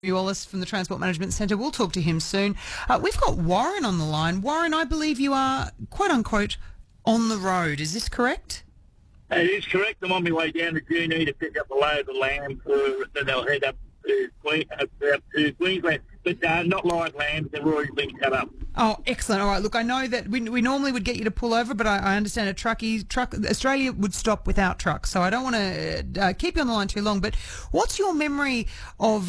Wallace from the Transport Management Centre. We'll talk to him soon. We've got Warren on the line. Warren, I believe you are, quote unquote, on the road. Is this correct? It is correct. I'm on my way down to Junee to pick up a load of lamb, then they'll head up to Queensland. But not live lambs, they've already been cut up. Oh, excellent. All right, look, I know that we normally would get you to pull over, but I understand Australia would stop without trucks, so I don't want to keep you on the line too long, but what's your memory of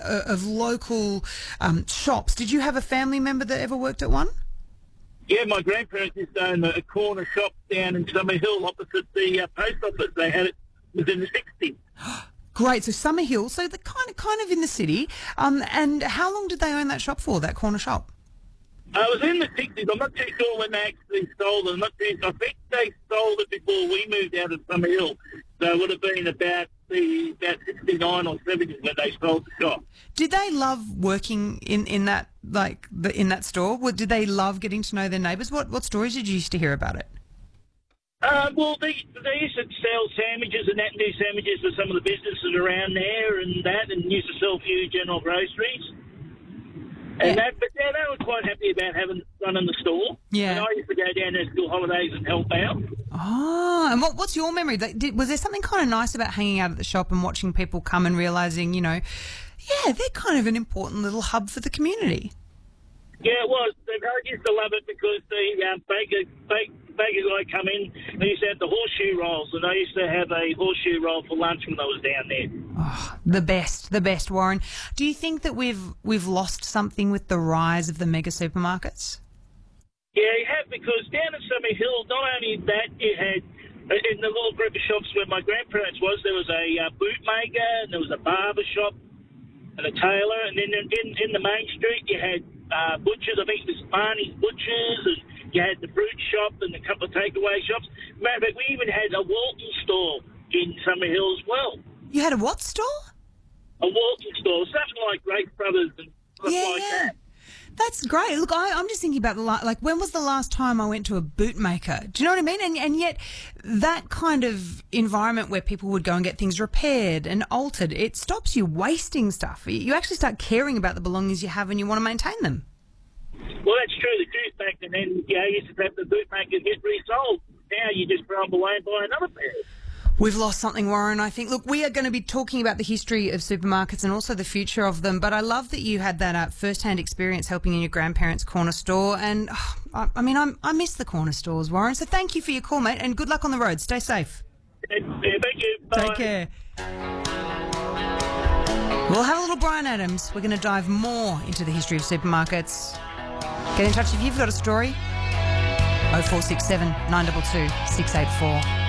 local shops? Did you have a family member that ever worked at one? Yeah, my grandparents used to own a corner shop down in Summer Hill opposite the post office. They had it within the 60s. Great, so Summer Hill, so the kind of in the city. And how long did they own that shop for, that corner shop? I was in the 60s. I'm not too sure when they actually sold it. I think they sold it before we moved out of Summer Hill. So it would have been about 69 or 70 when they sold the shop. Did they love working in that in that store? Did they love getting to know their neighbours? What stories did you used to hear about it? Well, they used to sell sandwiches and do sandwiches for some of the businesses around there and used to sell a few general groceries. And Yeah. but they were quite happy about running the store. Yeah. And I used to go down there school holidays and help out. Oh, and what's your memory? Was there something kind of nice about hanging out at the shop and watching people come and realising, yeah, they're kind of an important little hub for the community? Yeah, it was. I used to love it because the baker guy come in and he used to have the horseshoe rolls, and I used to have a horseshoe roll for lunch when I was down there. Oh, the best, Warren. Do you think that we've lost something with the rise of the mega supermarkets? Yeah, you have, because down in Summer Hill, not only that, you had, in the little group of shops where my grandparents was, there was a bootmaker, and there was a barber shop, and a tailor, and then in the main street you had butchers. I think it was Barney's Butchers, and you had the fruit shop and a couple of takeaway shops. Matter of fact, we even had a Walton store in Summer Hill as well. You had a what store? A Walton store, something like Grace Brothers and stuff like that. That's great. Look, I'm just thinking about when was the last time I went to a bootmaker? Do you know what I mean? And yet that kind of environment where people would go and get things repaired and altered, it stops you wasting stuff. You actually start caring about the belongings you have and you want to maintain them. Well, that's true. The truth back then, you used to have the bootmaker get resold. Now you just throw them away and buy another pair. We've lost something, Warren, I think. Look, we are going to be talking about the history of supermarkets and also the future of them, but I love that you had that first-hand experience helping in your grandparents' corner store, and I miss the corner stores, Warren, so thank you for your call, mate, and good luck on the road. Stay safe. Yeah, thank you. Bye. Take care. We'll have a little Brian Adams. We're going to dive more into the history of supermarkets. Get in touch if you've got a story. 0467 922 684.